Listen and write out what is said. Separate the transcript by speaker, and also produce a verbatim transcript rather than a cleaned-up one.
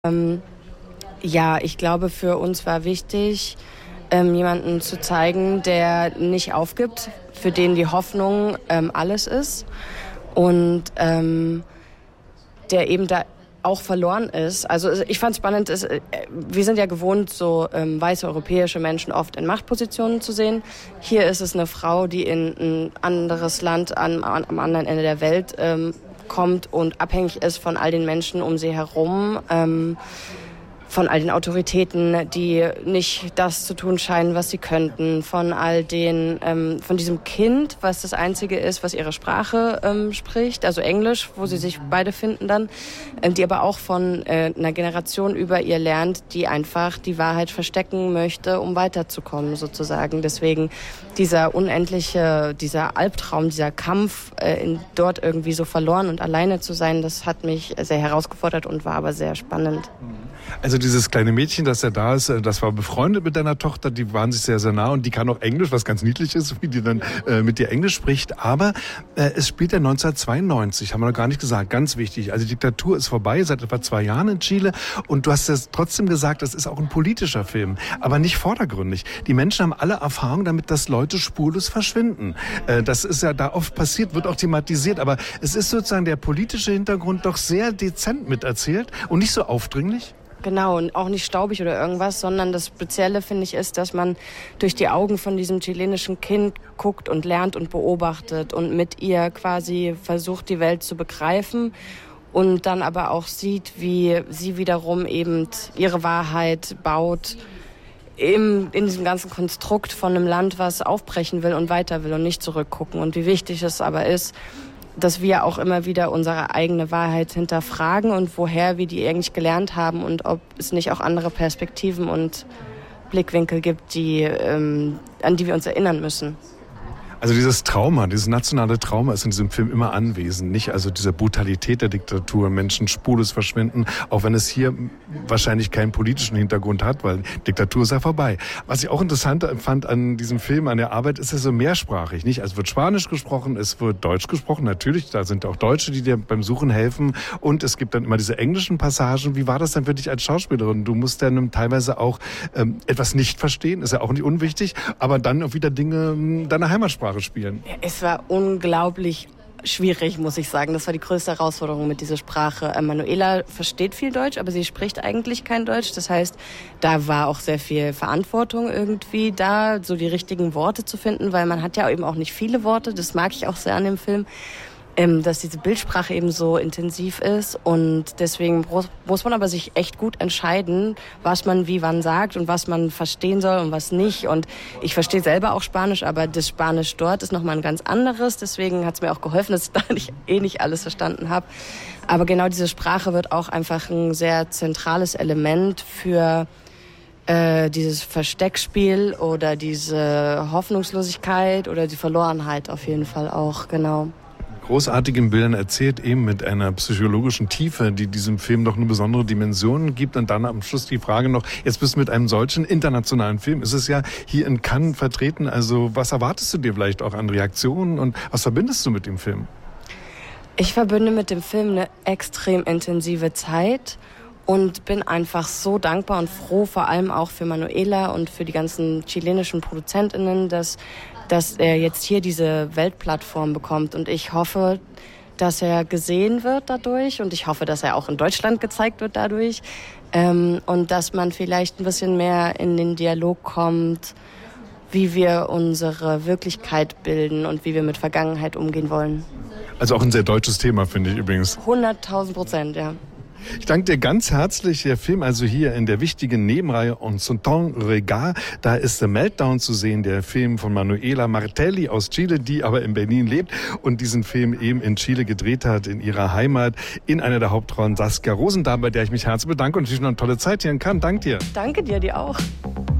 Speaker 1: Ähm, ja, ich glaube, für uns war wichtig, ähm, jemanden zu zeigen, der nicht aufgibt, für den die Hoffnung ähm, alles ist und ähm, der eben da auch verloren ist. Also ich fand es spannend, ist, äh, wir sind ja gewohnt, so ähm, weiße europäische Menschen oft in Machtpositionen zu sehen. Hier ist es eine Frau, die in ein anderes Land an, an, am anderen Ende der Welt ähm, kommt und abhängig ist von all den Menschen um sie herum, ähm, von all den Autoritäten, die nicht das zu tun scheinen, was sie könnten, von all den, ähm, von diesem Kind, was das Einzige ist, was ihre Sprache ähm, spricht, also Englisch, wo sie sich beide finden dann, ähm, die aber auch von äh, einer Generation über ihr lernt, die einfach die Wahrheit verstecken möchte, um weiterzukommen sozusagen. Deswegen dieser unendliche, dieser Albtraum, dieser Kampf, äh, in, dort irgendwie so verloren und alleine zu sein, das hat mich sehr herausgefordert und war aber sehr spannend.
Speaker 2: Also dieses kleine Mädchen, das ja da ist, das war befreundet mit deiner Tochter, die waren sich sehr, sehr nah und die kann auch Englisch, was ganz niedlich ist, wie die dann äh, mit dir Englisch spricht. Aber äh, es spielt ja neunzehnhundertzweiundneunzig, haben wir noch gar nicht gesagt, ganz wichtig. Also die Diktatur ist vorbei, seit etwa zwei Jahren in Chile und du hast ja trotzdem gesagt, das ist auch ein politischer Film, aber nicht vordergründig. Die Menschen haben alle Erfahrung damit, dass Leute spurlos verschwinden. Äh, das ist ja da oft passiert, wird auch thematisiert, aber es ist sozusagen der politische Hintergrund doch sehr dezent miterzählt und nicht so aufdringlich.
Speaker 1: Genau, und auch nicht staubig oder irgendwas, sondern das Spezielle, finde ich, ist, dass man durch die Augen von diesem chilenischen Kind guckt und lernt und beobachtet und mit ihr quasi versucht, die Welt zu begreifen und dann aber auch sieht, wie sie wiederum eben ihre Wahrheit baut im, in diesem ganzen Konstrukt von einem Land, was aufbrechen will und weiter will und nicht zurückgucken. Und wie wichtig es aber ist, dass wir auch immer wieder unsere eigene Wahrheit hinterfragen und woher wir die eigentlich gelernt haben und ob es nicht auch andere Perspektiven und Blickwinkel gibt, die, ähm, an die wir uns erinnern müssen.
Speaker 2: Also dieses Trauma, dieses nationale Trauma ist in diesem Film immer anwesend, nicht? Also diese Brutalität der Diktatur, Menschen spurlos verschwinden, auch wenn es hier wahrscheinlich keinen politischen Hintergrund hat, weil Diktatur ist ja vorbei. Was ich auch interessant fand an diesem Film, an der Arbeit, ist es so mehrsprachig, nicht? Also es wird Spanisch gesprochen, es wird Deutsch gesprochen, natürlich, da sind auch Deutsche, die dir beim Suchen helfen und es gibt dann immer diese englischen Passagen. Wie war das dann für dich als Schauspielerin? Du musst dann teilweise auch ähm, etwas nicht verstehen, ist ja auch nicht unwichtig, aber dann auch wieder Dinge deiner Heimatsprache spielen.
Speaker 1: Ja, es war unglaublich schwierig, muss ich sagen. Das war die größte Herausforderung mit dieser Sprache. Äh, Manuela versteht viel Deutsch, aber sie spricht eigentlich kein Deutsch. Das heißt, da war auch sehr viel Verantwortung irgendwie da, so die richtigen Worte zu finden, weil man hat ja eben auch nicht viele Worte. Das mag ich auch sehr an dem Film, ähm, dass diese Bildsprache eben so intensiv ist und deswegen muss man aber sich echt gut entscheiden, was man wie wann sagt und was man verstehen soll und was nicht. Und ich verstehe selber auch Spanisch, aber das Spanisch dort ist nochmal ein ganz anderes. Deswegen hat es mir auch geholfen, dass ich da nicht, eh nicht alles verstanden habe. Aber genau diese Sprache wird auch einfach ein sehr zentrales Element für äh, dieses Versteckspiel oder diese Hoffnungslosigkeit oder die Verlorenheit auf jeden Fall auch, genau.
Speaker 2: Großartigen Bildern erzählt, eben mit einer psychologischen Tiefe, die diesem Film doch eine besondere Dimension gibt. Und dann am Schluss die Frage noch, jetzt bist du mit einem solchen internationalen Film, ist es ja hier in Cannes vertreten, also was erwartest du dir vielleicht auch an Reaktionen und was verbindest du mit dem Film?
Speaker 1: Ich verbinde mit dem Film eine extrem intensive Zeit und bin einfach so dankbar und froh, vor allem auch für Manuela und für die ganzen chilenischen ProduzentInnen, dass dass er jetzt hier diese Weltplattform bekommt. Und ich hoffe, dass er gesehen wird dadurch. Und ich hoffe, dass er auch in Deutschland gezeigt wird dadurch. Ähm, und dass man vielleicht ein bisschen mehr in den Dialog kommt, wie wir unsere Wirklichkeit bilden und wie wir mit Vergangenheit umgehen wollen.
Speaker 2: Also auch ein sehr deutsches Thema, finde ich übrigens.
Speaker 1: hunderttausend Prozent, ja.
Speaker 2: Ich danke dir ganz herzlich. Der Film also hier in der wichtigen Nebenreihe On Son Regard. Da ist The Meltdown zu sehen, der Film von Manuela Martelli aus Chile, die aber in Berlin lebt und diesen Film eben in Chile gedreht hat, in ihrer Heimat, in einer der Hauptrollen Saskia Rosendahl, bei der ich mich herzlich bedanke und natürlich noch eine tolle Zeit hier in Cannes. Danke dir.
Speaker 1: Danke dir, dir auch.